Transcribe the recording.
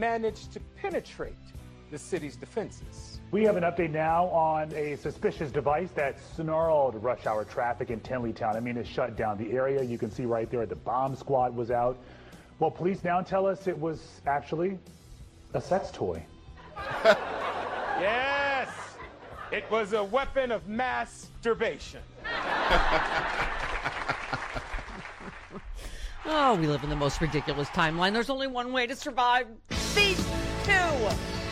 managed to penetrate the city's defenses. We have an update now on a suspicious device that snarled rush hour traffic in Tenleytown. I mean, it shut down the area. You can see right there the bomb squad was out. Well, police now tell us it was actually a sex toy. Yes, it was a weapon of masturbation. Oh, we live in the most ridiculous timeline. There's only one way to survive. These two.